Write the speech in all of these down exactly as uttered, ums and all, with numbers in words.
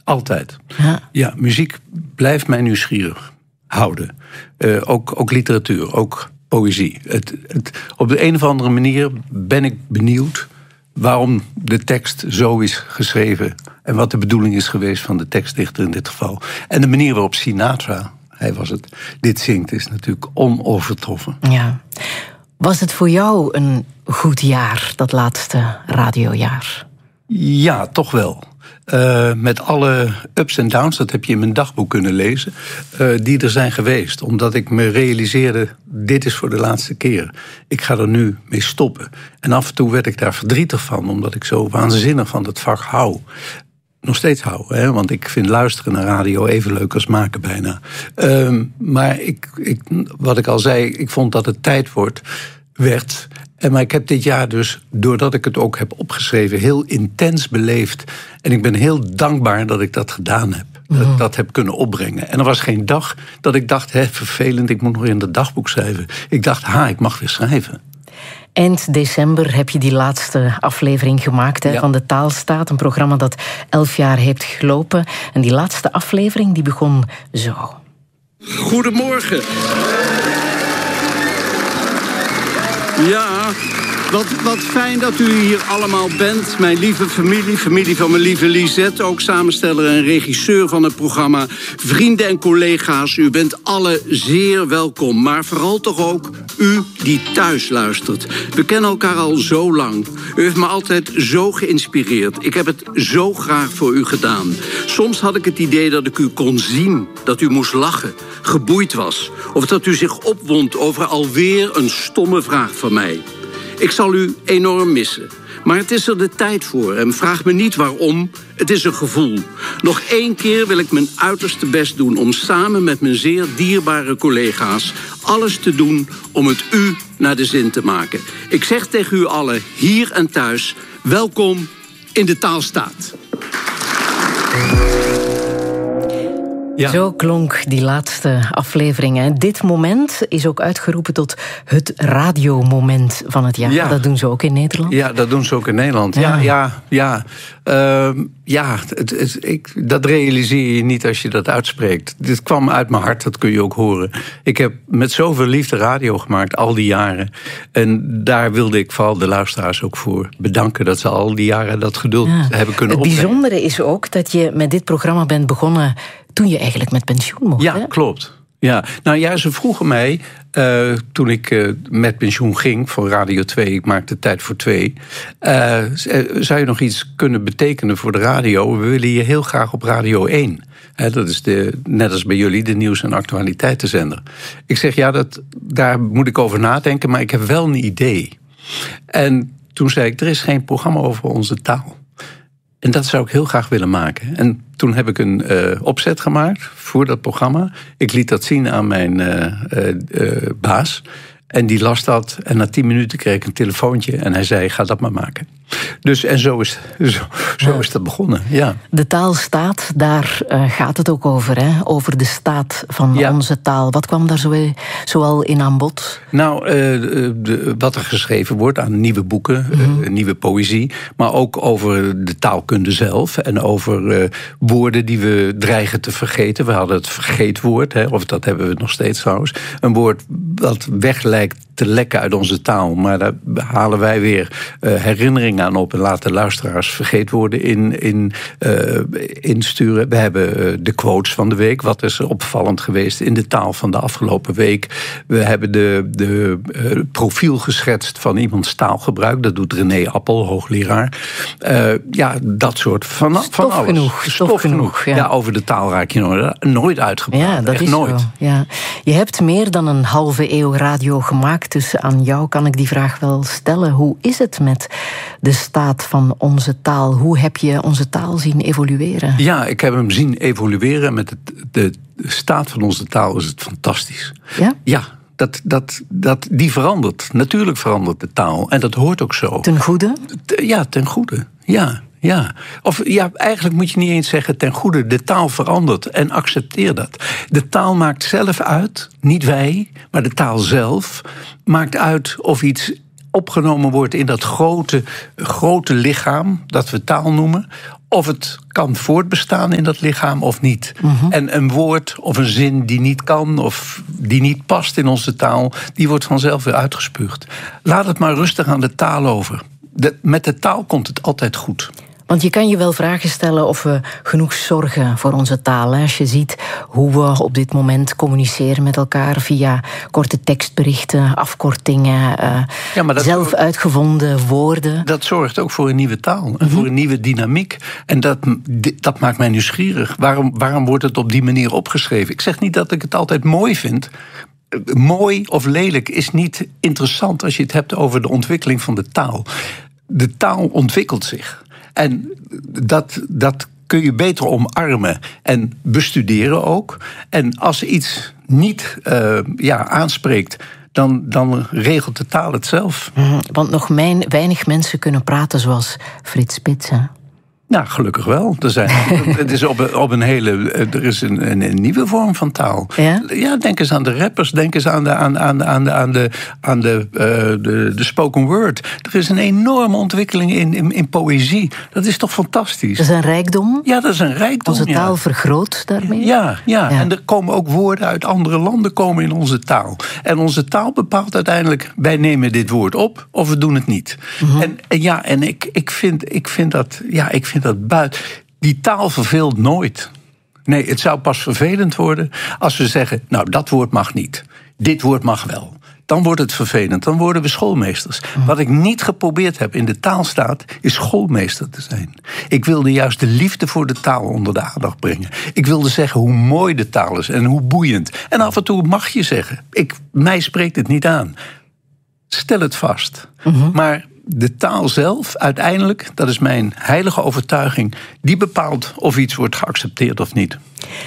Altijd. Ja, ja muziek blijft mij nieuwsgierig houden. Uh, ook, ook literatuur, ook poëzie. Het, het, op de een of andere manier ben ik benieuwd waarom de tekst zo is geschreven en wat de bedoeling is geweest van de tekstdichter in dit geval. En de manier waarop Sinatra, hij was het, dit zingt, is natuurlijk onovertroffen. Ja. Was het voor jou een goed jaar, dat laatste radiojaar? Ja, toch wel. Uh, met alle ups en downs, dat heb je in mijn dagboek kunnen lezen, uh, die er zijn geweest. Omdat ik me realiseerde, dit is voor de laatste keer. Ik ga er nu mee stoppen. En af en toe werd ik daar verdrietig van, omdat ik zo waanzinnig van het vak hou. Nog steeds hou, hè? Want ik vind luisteren naar radio even leuk als maken bijna. Uh, maar ik, ik, wat ik al zei, ik vond dat het tijd wordt, werd. En maar ik heb dit jaar dus, doordat ik het ook heb opgeschreven, heel intens beleefd. En ik ben heel dankbaar dat ik dat gedaan heb. Mm. Dat ik dat heb kunnen opbrengen. En er was geen dag dat ik dacht, hè, vervelend, ik moet nog in het dagboek schrijven. Ik dacht, ha, ik mag weer schrijven. Eind december heb je die laatste aflevering gemaakt, hè, ja. van De Taalstaat. Een programma dat elf jaar heeft gelopen. En die laatste aflevering die begon zo. Goedemorgen. Ja, wat, wat fijn dat u hier allemaal bent. Mijn lieve familie, familie van mijn lieve Lisette, ook samensteller en regisseur van het programma. Vrienden en collega's, u bent alle zeer welkom. Maar vooral toch ook u die thuis luistert. We kennen elkaar al zo lang. U heeft me altijd zo geïnspireerd. Ik heb het zo graag voor u gedaan. Soms had ik het idee dat ik u kon zien, dat u moest lachen, geboeid was. Of dat u zich opwond over alweer een stomme vraag van mij. Ik zal u enorm missen. Maar het is er de tijd voor. En vraag me niet waarom. Het is een gevoel. Nog één keer wil ik mijn uiterste best doen om samen met mijn zeer dierbare collega's alles te doen om het u naar de zin te maken. Ik zeg tegen u allen, hier en thuis, welkom in De Taalstaat. Ja. Zo klonk die laatste aflevering. Hè. Dit moment is ook uitgeroepen tot het radiomoment van het jaar. Ja. Dat doen ze ook in Nederland. Ja, dat doen ze ook in Nederland. Ja, ja, ja. Ja, uh, ja het, het, ik, dat realiseer je niet als je dat uitspreekt. Dit kwam uit mijn hart, dat kun je ook horen. Ik heb met zoveel liefde radio gemaakt, al die jaren. En daar wilde ik vooral de luisteraars ook voor bedanken, dat ze al die jaren dat geduld ja. hebben kunnen opbrengen. Het bijzondere is ook dat je met dit programma bent begonnen toen je eigenlijk met pensioen mocht. Ja, hè? klopt. Ja, nou ja, ze vroegen mij, uh, toen ik uh, met pensioen ging voor Radio twee, ik maakte Tijd voor Twee, Uh, zou je nog iets kunnen betekenen voor de radio? We willen je heel graag op Radio één. He, dat is de, net als bij jullie, de nieuws- en actualiteitenzender. Ik zeg, ja, dat, daar moet ik over nadenken, maar ik heb wel een idee. En toen zei ik, er is geen programma over onze taal. En dat zou ik heel graag willen maken. En toen heb ik een uh, opzet gemaakt voor dat programma. Ik liet dat zien aan mijn uh, uh, uh, baas. En die las dat. En na tien minuten kreeg ik een telefoontje. En hij zei, ga dat maar maken. Dus en zo is, zo, zo is dat begonnen, ja. De Taalstaat, daar uh, gaat het ook over, hè? Over de staat van ja. onze taal. Wat kwam daar zo, zoal in aan bod? Nou, uh, de, wat er geschreven wordt aan nieuwe boeken, mm-hmm. uh, nieuwe poëzie. Maar ook over de taalkunde zelf. En over uh, woorden die we dreigen te vergeten. We hadden het vergeetwoord, hè, of dat hebben we nog steeds trouwens. Een woord dat weg lijkt te lekken uit onze taal. Maar daar halen wij weer uh, herinneringen aan op en laten luisteraars vergeetwoorden in, in, uh, insturen. We hebben uh, de quotes van de week. Wat is er opvallend geweest in de taal van de afgelopen week? We hebben de, de uh, profiel geschetst van iemands taalgebruik. Dat doet René Appel, hoogleraar. Uh, ja, dat soort van, stof van alles. Genoeg, stof, stof genoeg. genoeg ja. ja, over de taal raak je nooit, nooit uitgepraat. Ja, dat Echt is nooit. Zo, ja. Je hebt meer dan een halve eeuw radio gemaakt. Dus aan jou kan ik die vraag wel stellen. Hoe is het met de staat van onze taal? Hoe heb je onze taal zien evolueren? Ja, ik heb hem zien evolueren. Met het, de staat van onze taal is het fantastisch. Ja? Ja, dat, dat, dat, die verandert. Natuurlijk verandert de taal. En dat hoort ook zo. Ten goede? Ja, ten goede. Ja. Ja, of ja, eigenlijk moet je niet eens zeggen ten goede. De taal verandert en accepteer dat. De taal maakt zelf uit, niet wij, maar de taal zelf maakt uit of iets opgenomen wordt in dat grote, grote lichaam dat we taal noemen, of het kan voortbestaan in dat lichaam of niet. Mm-hmm. En een woord of een zin die niet kan of die niet past in onze taal, die wordt vanzelf weer uitgespuugd. Laat het maar rustig aan de taal over. De, met de taal komt het altijd goed. Want je kan je wel vragen stellen of we genoeg zorgen voor onze taal. Als je ziet hoe we op dit moment communiceren met elkaar via korte tekstberichten, afkortingen, uh, ja, maar dat zelf uitgevonden woorden. Dat zorgt ook voor een nieuwe taal en mm-hmm. voor een nieuwe dynamiek. En dat, dat maakt mij nieuwsgierig. Waarom, waarom wordt het op die manier opgeschreven? Ik zeg niet dat ik het altijd mooi vind. Mooi of lelijk is niet interessant als je het hebt over de ontwikkeling van de taal. De taal ontwikkelt zich. En dat, dat kun je beter omarmen en bestuderen ook. En als iets niet uh, ja, aanspreekt, dan, dan regelt de taal het zelf. Mm, want nog mijn, weinig mensen kunnen praten zoals Frits Spits, hè? Nou, gelukkig wel. Er, zijn, het is op, een, op een hele, er is een, een, een nieuwe vorm van taal. Ja? Ja, denk eens aan de rappers, denk eens aan de, aan, aan, aan de, aan de, aan de, uh, de, de spoken word. Er is een enorme ontwikkeling in, in, in poëzie. Dat is toch fantastisch? Dat is een rijkdom? Ja, dat is een rijkdom. Onze taal ja. vergroot daarmee? Ja, ja, ja, en er komen ook woorden uit andere landen komen in onze taal. En onze taal bepaalt uiteindelijk, wij nemen dit woord op of we doen het niet. Mm-hmm. En, en ja, en ik, ik, vind, ik vind dat, ja, ik vind dat buiten. Die taal verveelt nooit. Nee, het zou pas vervelend worden als we zeggen, nou, dat woord mag niet. Dit woord mag wel. Dan wordt het vervelend. Dan worden we schoolmeesters. Mm. Wat ik niet geprobeerd heb in de taalstaat is schoolmeester te zijn. Ik wilde juist de liefde voor de taal onder de aandacht brengen. Ik wilde zeggen hoe mooi de taal is en hoe boeiend. En af en toe mag je zeggen, ik, mij spreekt het niet aan. Stel het vast. Mm-hmm. Maar de taal zelf, uiteindelijk, dat is mijn heilige overtuiging, die bepaalt of iets wordt geaccepteerd of niet.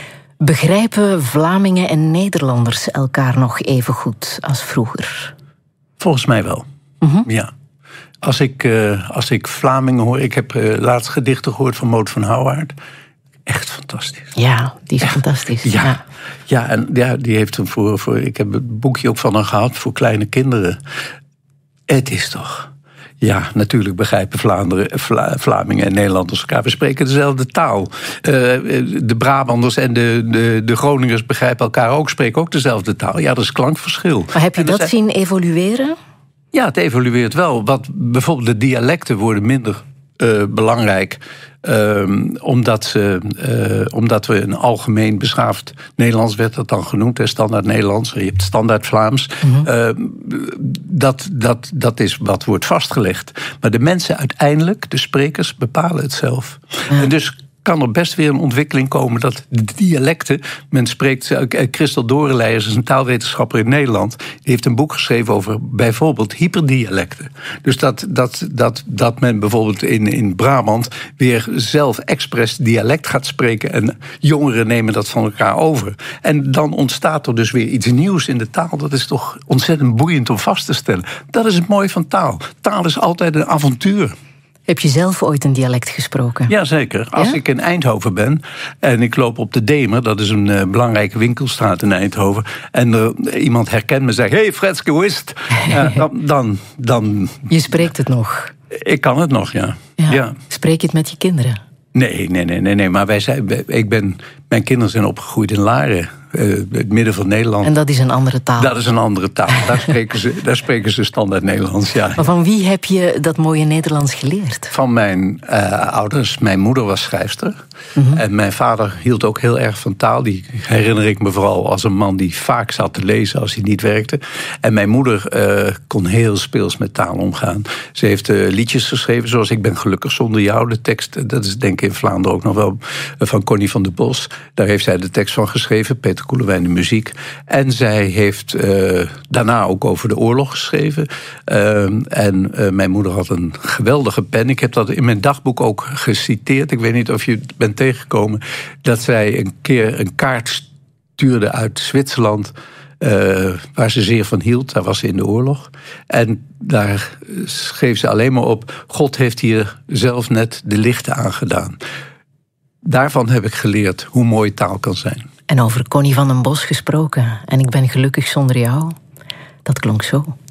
Begrijpen Vlamingen en Nederlanders elkaar nog even goed als vroeger? Volgens mij wel, mm-hmm. ja. Als ik, uh, als ik Vlamingen hoor, ik heb uh, laatst gedichten gehoord van Maud van Houwaard. Echt fantastisch. Ja, die is Echt, fantastisch. Ja, ja. ja, en ja, die heeft hem voor, voor. Ik heb het boekje ook van haar gehad voor kleine kinderen. Het is toch. Ja, natuurlijk begrijpen Vlaanderen, Vla, Vlamingen en Nederlanders elkaar. We spreken dezelfde taal. Uh, de Brabanders en de, de, de Groningers begrijpen elkaar ook, spreken ook dezelfde taal. Ja, dat is klankverschil. Maar heb je dat zijn... zien evolueren? Ja, het evolueert wel. Wat, bijvoorbeeld de dialecten worden minder uh, belangrijk. Um, omdat, ze, uh, omdat we een algemeen beschaafd Nederlands, werd dat dan genoemd, hè, standaard Nederlands, je hebt standaard Vlaams. Mm-hmm. Uh, dat, dat, dat is wat wordt vastgelegd. Maar de mensen uiteindelijk, de sprekers, bepalen het zelf. Ja. En dus kan er best weer een ontwikkeling komen dat de dialecten, men spreekt, Christel Dorenleijers is een taalwetenschapper in Nederland, die heeft een boek geschreven over bijvoorbeeld hyperdialecten. Dus dat, dat, dat, dat men bijvoorbeeld in, in Brabant weer zelf expres dialect gaat spreken en jongeren nemen dat van elkaar over. En dan ontstaat er dus weer iets nieuws in de taal. Dat is toch ontzettend boeiend om vast te stellen. Dat is het mooie van taal. Taal is altijd een avontuur. Heb je zelf ooit een dialect gesproken? Jazeker. Als ja? ik in Eindhoven ben en ik loop op de Demer, dat is een uh, belangrijke winkelstraat in Eindhoven, en uh, iemand herkent me en zegt, hey Fretske, hoe is het? uh, dan, dan, dan... Je spreekt het nog? Ik kan het nog, ja. ja. ja. Spreek je het met je kinderen? Nee, nee, nee, nee, nee. Maar wij zijn, ik ben, mijn kinderen zijn opgegroeid in Laren. Uh, het midden van Nederland. En dat is een andere taal? Dat is een andere taal. Daar spreken ze, daar spreken ze standaard Nederlands, ja. Maar van wie heb je dat mooie Nederlands geleerd? Van mijn uh, ouders. Mijn moeder was schrijfster. Mm-hmm. En mijn vader hield ook heel erg van taal. Die herinner ik me vooral als een man die vaak zat te lezen als hij niet werkte. En mijn moeder uh, kon heel speels met taal omgaan. Ze heeft uh, liedjes geschreven zoals Ik ben gelukkig zonder jou. De tekst, dat is denk ik in Vlaanderen ook nog wel uh, van Connie van der Bos. Daar heeft zij de tekst van geschreven. Peter Koelewijn de muziek. En zij heeft uh, daarna ook over de oorlog geschreven. Uh, en uh, mijn moeder had een geweldige pen. Ik heb dat in mijn dagboek ook geciteerd. Ik weet niet of je het bent tegengekomen. Dat zij een keer een kaart stuurde uit Zwitserland, Uh, waar ze zeer van hield. Daar was ze in de oorlog. En daar schreef ze alleen maar op, God heeft hier zelf net de lichten aangedaan. Daarvan heb ik geleerd hoe mooi taal kan zijn. En over Connie van den Bos gesproken. En ik ben gelukkig zonder jou. Dat klonk zo.